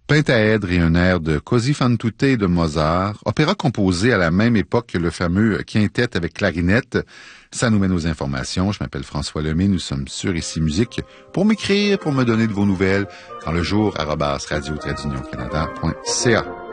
pentaèdre et un air de Così fan tutte de Mozart, opéra composé à la même époque que le fameux quintet avec clarinette. Ça nous mène aux informations. Je m'appelle François Lemay, nous sommes sur Ici Musique. Pour m'écrire, pour me donner de vos nouvelles, dans le jour, @radio-canada.ca.